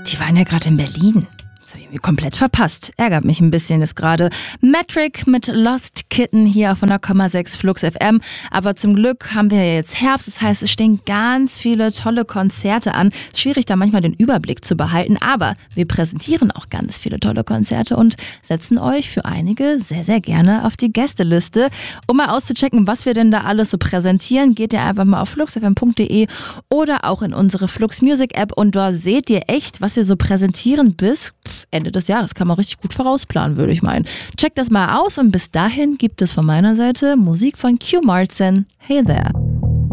Die waren ja gerade in Berlin. Das habe ich irgendwie komplett verpasst. Ärgert mich ein bisschen jetzt gerade. Metric mit Lost Kitten hier auf 100,6 Flux FM. Aber zum Glück haben wir ja jetzt Herbst. Das heißt, es stehen ganz viele tolle Konzerte an. Schwierig, da manchmal den Überblick zu behalten. Aber wir präsentieren auch ganz viele tolle Konzerte und setzen euch für einige sehr, sehr gerne auf die Gästeliste. Um mal auszuchecken, was wir denn da alles so präsentieren, geht ihr einfach mal auf fluxfm.de oder auch in unsere Flux Music App. Und dort seht ihr echt, was wir so präsentieren bis Ende des Jahres. Kann man richtig gut vorausplanen, würde ich meinen. Checkt das mal aus und bis dahin gibt es von meiner Seite Musik von Q Martin. Hey there.